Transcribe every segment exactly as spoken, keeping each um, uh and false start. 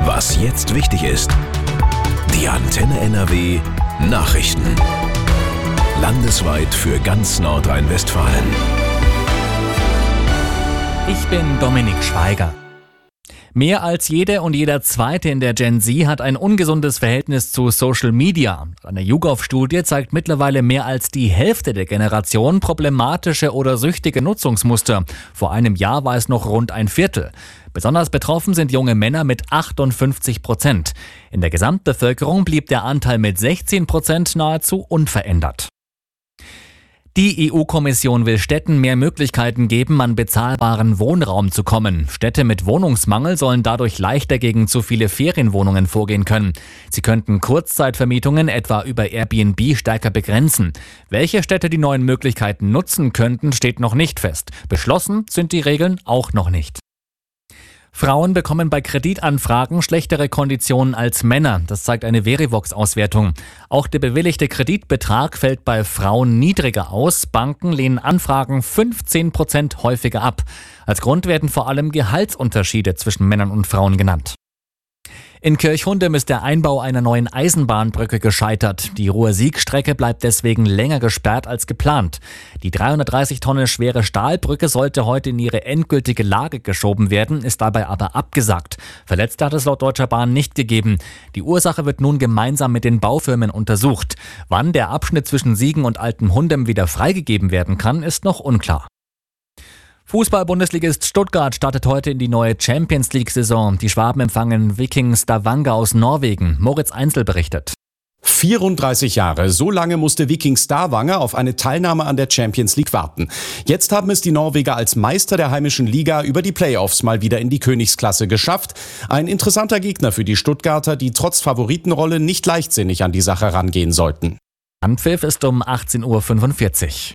Was jetzt wichtig ist. Die Antenne N R W Nachrichten. Landesweit für ganz Nordrhein-Westfalen. Ich bin Dominik Schweiger. Mehr als jede und jeder Zweite in der Gen Z hat ein ungesundes Verhältnis zu Social Media. Eine YouGov-Studie zeigt mittlerweile mehr als die Hälfte der Generation problematische oder süchtige Nutzungsmuster. Vor einem Jahr war es noch rund ein Viertel. Besonders betroffen sind junge Männer mit achtundfünfzig Prozent. In der Gesamtbevölkerung blieb der Anteil mit sechzehn Prozent nahezu unverändert. Die E U-Kommission will Städten mehr Möglichkeiten geben, an bezahlbaren Wohnraum zu kommen. Städte mit Wohnungsmangel sollen dadurch leichter gegen zu viele Ferienwohnungen vorgehen können. Sie könnten Kurzzeitvermietungen etwa über Airbnb stärker begrenzen. Welche Städte die neuen Möglichkeiten nutzen könnten, steht noch nicht fest. Beschlossen sind die Regeln auch noch nicht. Frauen bekommen bei Kreditanfragen schlechtere Konditionen als Männer. Das zeigt eine Verivox-Auswertung. Auch der bewilligte Kreditbetrag fällt bei Frauen niedriger aus. Banken lehnen Anfragen fünfzehn Prozent häufiger ab. Als Grund werden vor allem Gehaltsunterschiede zwischen Männern und Frauen genannt. In Kirchhundem ist der Einbau einer neuen Eisenbahnbrücke gescheitert. Die Ruhr-Sieg-Strecke bleibt deswegen länger gesperrt als geplant. Die dreihundertdreißig Tonnen schwere Stahlbrücke sollte heute in ihre endgültige Lage geschoben werden, ist dabei aber abgesagt. Verletzte hat es laut Deutscher Bahn nicht gegeben. Die Ursache wird nun gemeinsam mit den Baufirmen untersucht. Wann der Abschnitt zwischen Siegen und Altenhundem wieder freigegeben werden kann, ist noch unklar. Fußball-Bundesligist Stuttgart startet heute in die neue Champions-League-Saison. Die Schwaben empfangen Viking Stavanger aus Norwegen. Moritz Einzel berichtet. vierunddreißig Jahre, so lange musste Viking Stavanger auf eine Teilnahme an der Champions League warten. Jetzt haben es die Norweger als Meister der heimischen Liga über die Playoffs mal wieder in die Königsklasse geschafft. Ein interessanter Gegner für die Stuttgarter, die trotz Favoritenrolle nicht leichtsinnig an die Sache rangehen sollten. Anpfiff ist um achtzehn Uhr fünfundvierzig.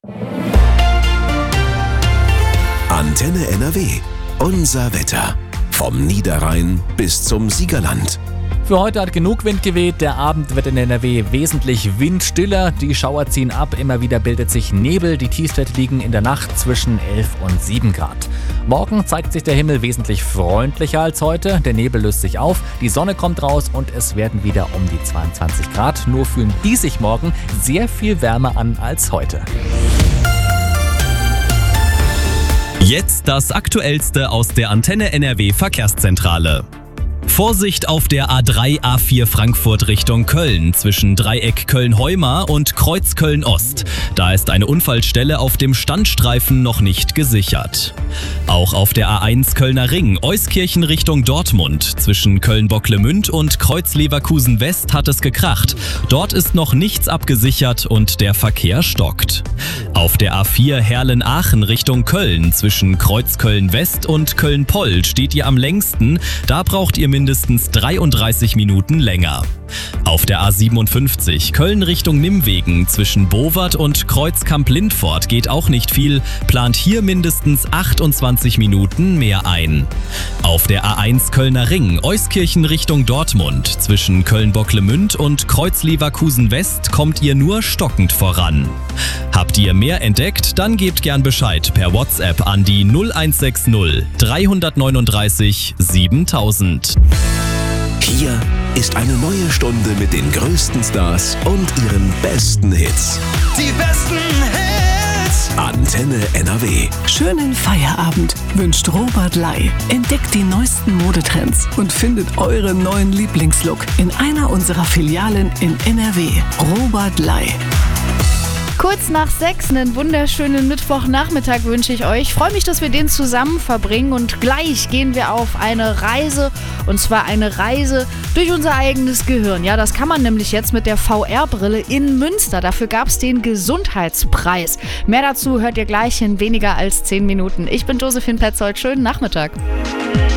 Antenne N R W. Unser Wetter. Vom Niederrhein bis zum Siegerland. Für heute hat genug Wind geweht. Der Abend wird in N R W wesentlich windstiller. Die Schauer ziehen ab. Immer wieder bildet sich Nebel. Die Tiefstwerte liegen in der Nacht zwischen elf und sieben Grad. Morgen zeigt sich der Himmel wesentlich freundlicher als heute. Der Nebel löst sich auf. Die Sonne kommt raus und es werden wieder um die zweiundzwanzig Grad. Nur fühlen die sich morgen sehr viel wärmer an als heute. Jetzt das Aktuellste aus der Antenne N R W Verkehrszentrale. Vorsicht auf der A drei A vier Frankfurt Richtung Köln zwischen Dreieck Köln-Heumar und Kreuz Köln-Ost. Da ist eine Unfallstelle auf dem Standstreifen noch nicht gesichert. Auch auf der A eins Kölner Ring Euskirchen Richtung Dortmund zwischen Köln-Bocklemünd und Kreuz Leverkusen West hat es gekracht. Dort ist noch nichts abgesichert und der Verkehr stockt. Auf der A vier Herlen-Aachen Richtung Köln zwischen Kreuz Köln-West und Köln-Poll steht ihr am längsten. Da braucht ihr mindestens dreiunddreißig Minuten länger. Auf der A siebenundfünfzig Köln Richtung Nimwegen zwischen Bowart und Kreuz-Kamp-Lindfort geht auch nicht viel, plant hier mindestens achtundzwanzig Minuten mehr ein. Auf der A eins Kölner Ring Euskirchen Richtung Dortmund zwischen Köln-Bocklemünd und Kreuz Leverkusen West kommt ihr nur stockend voran. Habt ihr mehr entdeckt? Dann gebt gern Bescheid per WhatsApp an die null eins sechs null drei neun drei siebentausend. Hier ist eine neue Stunde mit den größten Stars und ihren besten Hits. Die besten Hits. Antenne N R W. Schönen Feierabend wünscht Robert Lai. Entdeckt die neuesten Modetrends und findet euren neuen Lieblingslook in einer unserer Filialen in N R W. Robert Lai. Kurz nach sechs, einen wunderschönen Mittwochnachmittag wünsche ich euch. Ich freue mich, dass wir den zusammen verbringen und gleich gehen wir auf eine Reise, und zwar eine Reise durch unser eigenes Gehirn. Ja, das kann man nämlich jetzt mit der V R-Brille in Münster. Dafür gab es den Gesundheitspreis. Mehr dazu hört ihr gleich in weniger als zehn Minuten. Ich bin Josephine Petzold. Schönen Nachmittag.